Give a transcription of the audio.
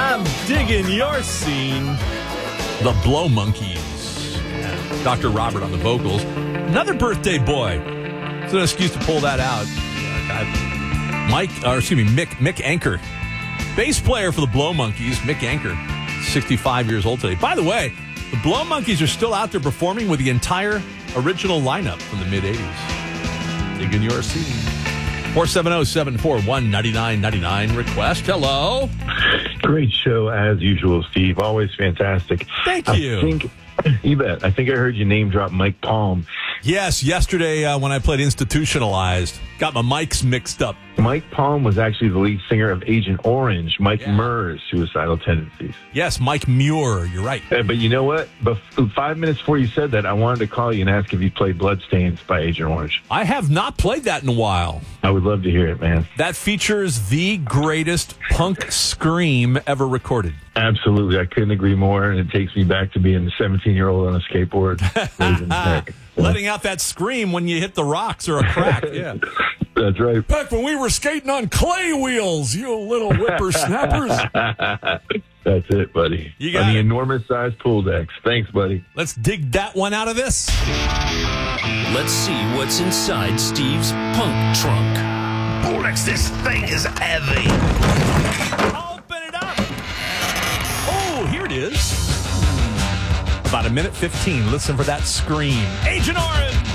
I'm digging your scene. The Blow Monkeys. Dr. Robert on the vocals. Another birthday boy. It's an excuse to pull that out. Mick Anchor. Bass player for the Blow Monkeys, Mick Anchor. 65 years old today. By the way, the Blow Monkeys are still out there performing with the entire original lineup from the mid-'80s. Digging your scene. 470-741-9999. Request. Hello. Great show as usual, Steve. Always fantastic. Thank you. You bet. I think I heard you name drop Mike Palm. Yes, yesterday when I played Institutionalized, got my mics mixed up. Mike Palm was actually the lead singer of Agent Orange, Mike Murr's Suicidal Tendencies. Yes, Mike Muir. You're right. But you know what? 5 minutes before you said that, I wanted to call you and ask if you played Bloodstains by Agent Orange. I have not played that in a while. I would love to hear it, man. That features the greatest punk scream ever recorded. Absolutely. I couldn't agree more, and it takes me back to being a 17-year-old on a skateboard. raising his neck. Letting out that scream when you hit the rocks or a crack. Yeah. That's right. Back when we were skating on clay wheels, you little whippersnappers. That's it, buddy. You got on the it. enormous size pool decks. Thanks, buddy. Let's dig that one out of this. Let's see what's inside Steve's punk trunk. Bullocks, this thing is heavy. Open it up. Oh, here it is. About a minute 15. Listen for that scream. Agent Orange.